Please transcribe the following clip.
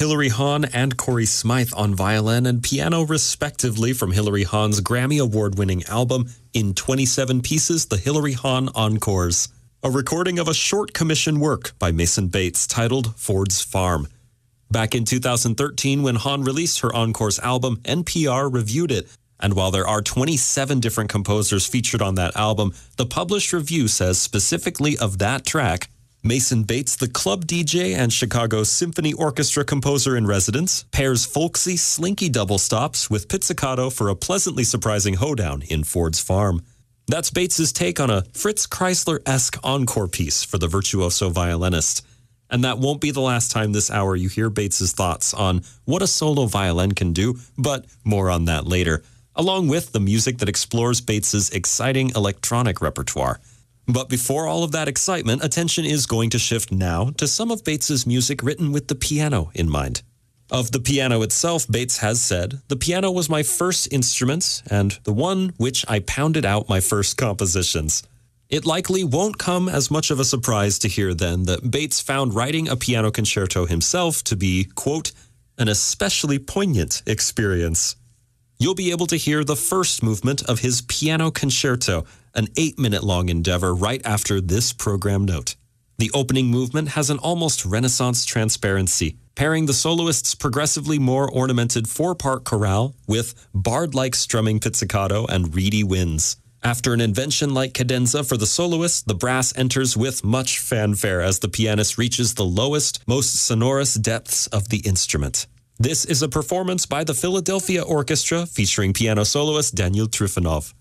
Hilary Hahn and Corey Smythe on violin and piano respectively from Hilary Hahn's Grammy Award-winning album In 27 Pieces, the Hilary Hahn Encores, a recording of a short commission work by Mason Bates titled Ford's Farm. Back in 2013, when Hahn released her Encores album, NPR reviewed it, and while there are 27 different composers featured on that album, the published review says specifically of that track, Mason Bates, the club DJ and Chicago Symphony Orchestra composer in residence, pairs folksy, slinky double stops with pizzicato for a pleasantly surprising hoedown in Ford's Farm. That's Bates's take on a Fritz Kreisler-esque encore piece for the virtuoso violinist. And that won't be the last time this hour you hear Bates's thoughts on what a solo violin can do, but more on that later, along with the music that explores Bates's exciting electronic repertoire. But before all of that excitement, attention is going to shift now to some of Bates's music written with the piano in mind. Of the piano itself, Bates has said, "The piano was my first instrument and the one which I pounded out my first compositions." It likely won't come as much of a surprise to hear then that Bates found writing a piano concerto himself to be, quote, an especially poignant experience. You'll be able to hear the first movement of his piano concerto, an 8-minute-long endeavor right after this program note. The opening movement has an almost Renaissance transparency, pairing the soloist's progressively more ornamented 4-part chorale with bard-like strumming pizzicato and reedy winds. After an invention-like cadenza for the soloist, the brass enters with much fanfare as the pianist reaches the lowest, most sonorous depths of the instrument. This is a performance by the Philadelphia Orchestra featuring piano soloist Daniel Trifonov.